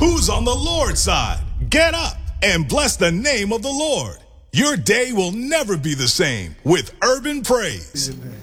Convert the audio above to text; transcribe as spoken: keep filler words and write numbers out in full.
Who's on the Lord's side? Get up and bless the name of the Lord. Your day will never be the same with Urban Praise. Amen.